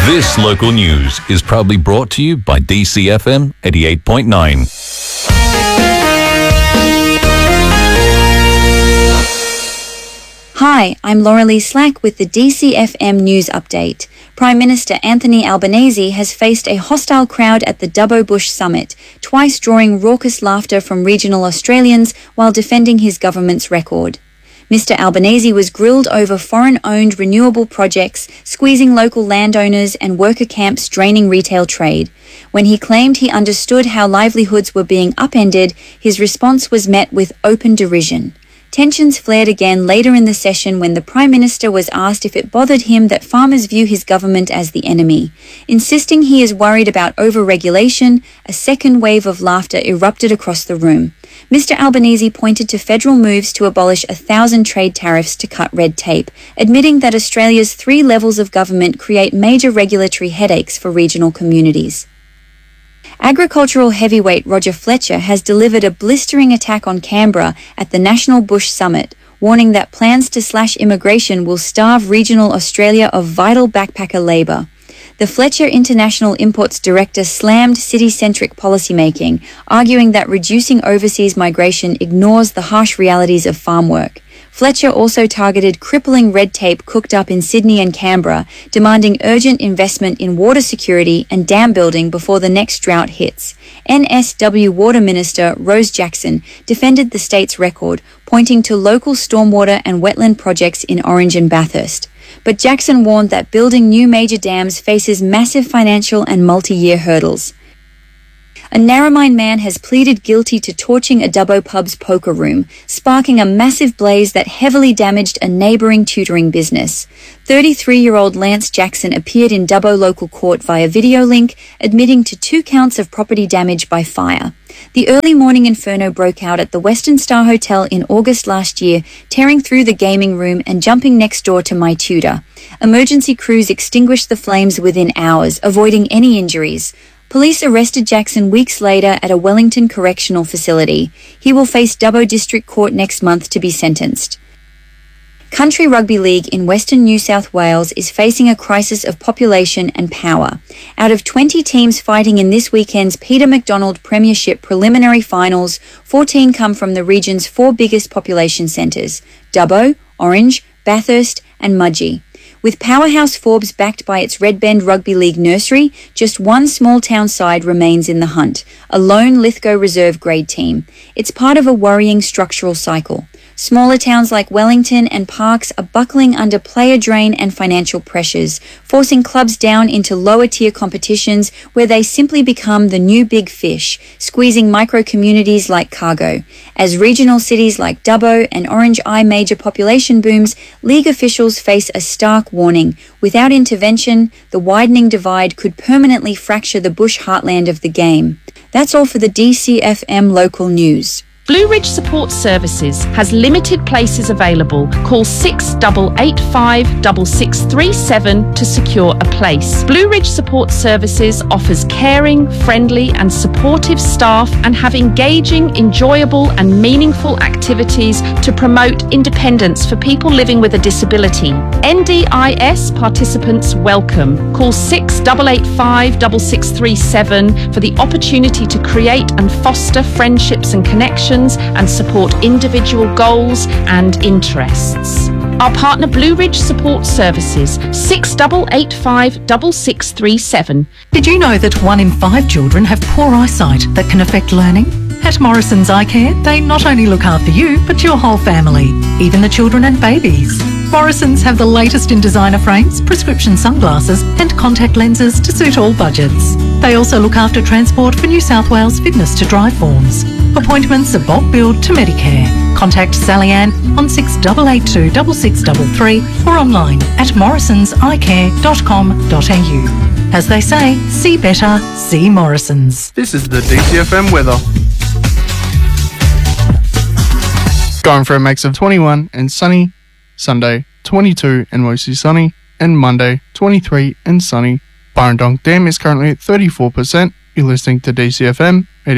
This local news is proudly brought to you by DCFM 88.9. Hi, I'm Laura-Lee Slack with the DCFM News Update. Prime Minister Anthony Albanese has faced a hostile crowd at the Dubbo Bush Summit, twice drawing raucous laughter from regional Australians while defending his government's record. Mr Albanese was grilled over foreign-owned renewable projects, squeezing local landowners and worker camps draining retail trade. When he claimed he understood how livelihoods were being upended, his response was met with open derision. Tensions flared again later in the session when the Prime Minister was asked if it bothered him that farmers view his government as the enemy. Insisting he is worried about over-regulation, a second wave of laughter erupted across the room. Mr Albanese pointed to federal moves to abolish 1,000 trade tariffs to cut red tape, admitting that Australia's 3 levels of government create major regulatory headaches for regional communities. Agricultural heavyweight Roger Fletcher has delivered a blistering attack on Canberra at the National Bush Summit, warning that plans to slash immigration will starve regional Australia of vital backpacker labour. The Fletcher International Imports Director slammed city-centric policymaking, arguing that reducing overseas migration ignores the harsh realities of farm work. Fletcher also targeted crippling red tape cooked up in Sydney and Canberra, demanding urgent investment in water security and dam building before the next drought hits. NSW Water Minister Rose Jackson defended the state's record, pointing to local stormwater and wetland projects in Orange and Bathurst. But Jackson warned that building new major dams faces massive financial and multi-year hurdles. A Narromine man has pleaded guilty to torching a Dubbo pub's poker room, sparking a massive blaze that heavily damaged a neighbouring tutoring business. 33-year-old Lance Jackson appeared in Dubbo local court via video link, admitting to 2 counts of property damage by fire. The early morning inferno broke out at the Western Star Hotel in August last year, tearing through the gaming room and jumping next door to My Tutor. Emergency crews extinguished the flames within hours, avoiding any injuries. Police arrested Jackson weeks later at a Wellington correctional facility. He will face Dubbo District Court next month to be sentenced. Country Rugby League in Western New South Wales is facing a crisis of population and power. Out of 20 teams fighting in this weekend's Peter MacDonald Premiership preliminary finals, 14 come from the region's 4 biggest population centres: Dubbo, Orange, Bathurst and Mudgee. With powerhouse Forbes backed by its Red Bend Rugby League nursery, just one small town side remains in the hunt, a lone Lithgow Reserve grade team. It's part of a worrying structural cycle. Smaller towns like Wellington and Parkes are buckling under player drain and financial pressures, forcing clubs down into lower-tier competitions where they simply become the new big fish, squeezing micro-communities like Cargo. As regional cities like Dubbo and Orange eye major population booms, league officials face a stark warning. Without intervention, the widening divide could permanently fracture the bush heartland of the game. That's all for the DCFM local news. Blue Ridge Support Services has limited places available. Call 6885 6637 to secure a place. Blue Ridge Support Services offers caring, friendly and supportive staff and have engaging, enjoyable and meaningful activities to promote independence for people living with a disability. NDIS participants welcome. Call 6885 6637 for the opportunity to create and foster friendships and connections and support individual goals and interests. Our partner Blue Ridge Support Services, 6885 6637. Did you know that 1 in 5 children have poor eyesight that can affect learning? At Morrison's Eye Care, they not only look after you, but your whole family, even the children and babies. Morrison's have the latest in designer frames, prescription sunglasses and contact lenses to suit all budgets. They also look after transport for New South Wales fitness to drive forms. Appointments are bulk billed to Medicare. Contact Sally Ann on 6882 6633 or online at morrisonseyecare.com.au. As they say, see better, see Morrison's. This is the DCFM weather. Going for a mix of 21 and sunny, Sunday 22 and mostly sunny, and Monday 23 and sunny. Burrendong Dam is currently at 34%. You're listening to DCFM